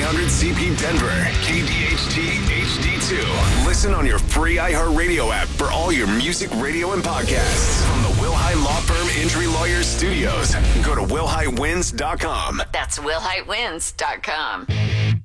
900CP Denver, KDHT HD2. Listen on your free iHeartRadio app for all your music, radio, and podcasts. From the Wilhite Law Firm Injury Lawyers Studios. Go to WilhiteWins.com. That's WilhiteWins.com.